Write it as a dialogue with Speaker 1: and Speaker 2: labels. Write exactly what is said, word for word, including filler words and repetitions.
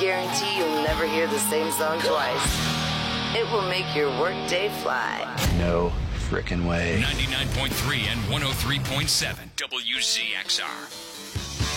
Speaker 1: guarantee you'll never hear the same song twice. It will make your workday fly.
Speaker 2: No frickin' way.
Speaker 3: ninety-nine point three and one oh three point seven W Z X R.